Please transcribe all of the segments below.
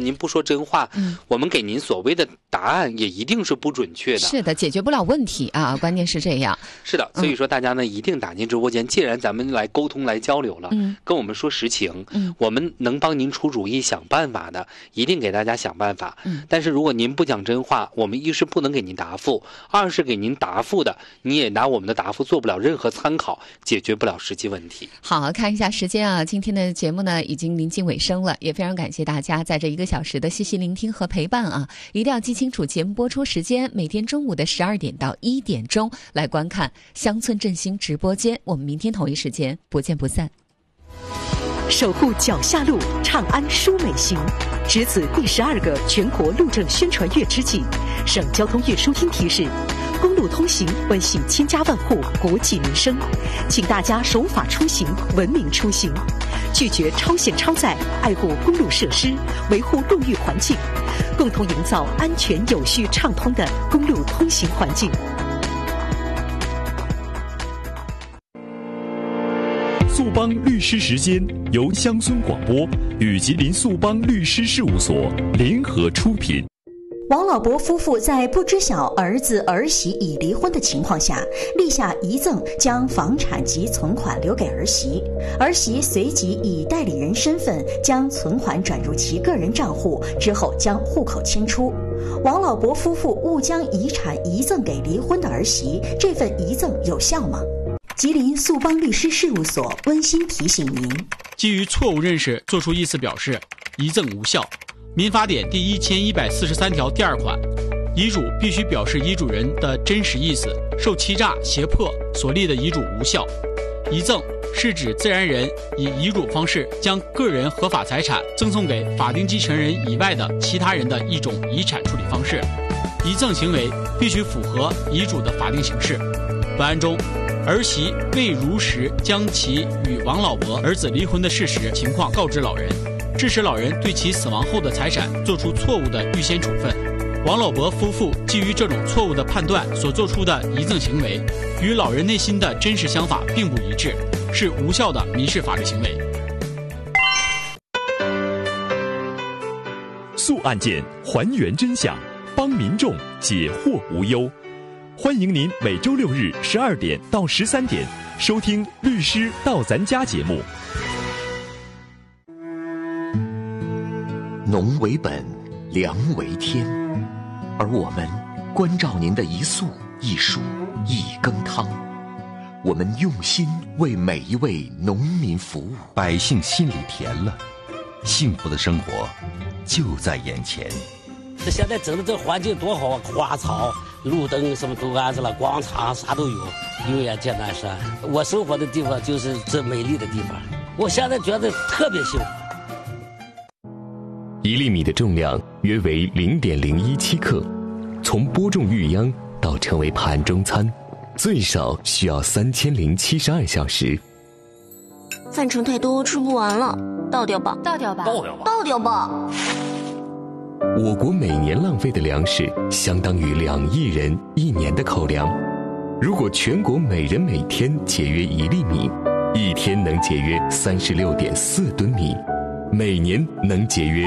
您不说真话，我们给您所谓的答案也一定是不准确的。 是的，解决不了问题啊，关键是这样。 是的，所以说大家呢一定打进直播间，既然咱们来沟通来交流了，跟我们说实情，我们能帮您出主意想办法的，一定给大家想办法。但是如果您不讲真话，我们一是不能给您答复，二是给您答复的，你也拿我们的答复做不了任何参考，解决不了实际问题。 好，看一下时间啊，今天的节目呢已经临近尾声了，也非常感谢大家在这1个小时的细细聆听和陪伴啊！一定要记清楚节目播出时间，每天中午的12点到1点钟来观看乡村振兴直播间。我们明天同一时间不见不散。 守护脚下路，畅安舒美行。值此第12个全国路政宣传月之际，省交通运输厅提示：公路通行关系千家万户国计民生，请大家守法出行，文明出行，拒绝超限超载，爱护公路设施，维护路域环境，共同营造安全有序畅通的公路通行环境。 速帮律师时间由乡村广播与吉林速帮律师事务所联合出品。 王老伯夫妇在不知晓儿子儿媳已离婚的情况下，立下遗赠，将房产及存款留给儿媳。儿媳随即以代理人身份将存款转入其个人账户，之后将户口迁出。王老伯夫妇误将遗产遗赠给离婚的儿媳，这份遗赠有效吗？吉林速帮律师事务所温馨提醒您： 基于错误认识作出意思表示，遗赠无效。民法典第1143条第2款，遗嘱必须表示遗嘱人的真实意思，受欺诈、胁迫所立的遗嘱无效。遗赠是指自然人以遗嘱方式将个人合法财产赠送给法定继承人以外的其他人的一种遗产处理方式。遗赠行为必须符合遗嘱的法定形式。本案中，儿媳未如实将其与王老伯儿子离婚的事实情况告知老人，致使老人对其死亡后的财产做出错误的预先处分。王老伯夫妇基于这种错误的判断所做出的遗赠行为，与老人内心的真实想法并不一致，是无效的民事法律行为。 速案件，还原真相，帮民众解惑无忧。欢迎您每周6日12点到13点收听《律师到咱家》节目。 农为本，粮为天，而我们关照您的一粟一黍一羹汤，我们用心为每一位农民服务， 百姓心里甜了，幸福的生活就在眼前。 现在整的这环境多好啊，花草路灯什么都安置了，广场啥都有，永远见南山。我生活的地方就是这美丽的地方，我现在觉得特别幸福。 1粒米的重量约为0.017克，从播种育秧到成为盘中餐，最少需要3072小时。 饭盛太多，吃不完了，倒掉吧， 倒掉吧， 倒掉吧，倒掉吧。 我国每年浪费的粮食相当于2亿人1年的口粮。如果全国每人每天节约1粒米，一天能节约36.4吨米，每年能节约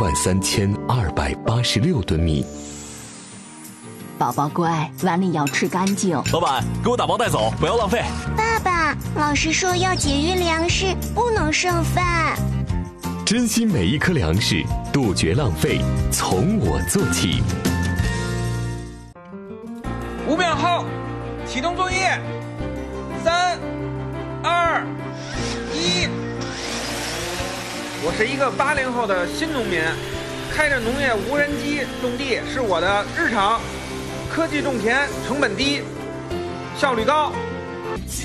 13286吨米。 宝宝乖，碗里要吃干净。 老板，给我打包带走，不要浪费。 爸爸，老师说要节约粮食，不能剩饭。 珍惜每一颗粮食，杜绝浪费，从我做起。 5秒后，启动作业。3、2、1。我是一个80后的新农民，开着农业无人机种地是我的日常。科技种田，成本低，效率高。